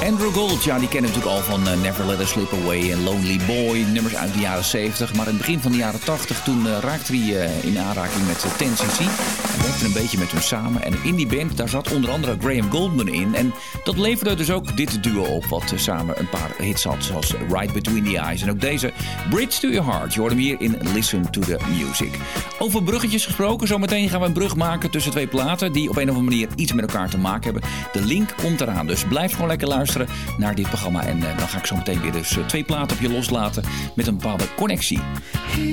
Andrew Gold, ja, die kennen we natuurlijk al van Never Let Us Slip Away en Lonely Boy. Nummers uit de jaren 70. Maar in het begin van de jaren 80, toen raakte hij in aanraking met 10cc. Hij werkte een beetje met hun samen. En in die band, daar zat onder andere Graham Goldman in. En dat leverde dus ook dit duo op, wat samen een paar hits had. Zoals Right Between the Eyes. En ook deze, Bridge to Your Heart. Je hoort hem hier in Listen to the Music. Over bruggetjes gesproken, zometeen gaan we een brug maken tussen twee platen die op een of andere manier iets met elkaar te maken hebben. De link komt eraan, dus blijf gewoon lekker luisteren naar dit programma. En dan ga ik zo meteen weer dus twee platen op je loslaten met een bepaalde connectie. He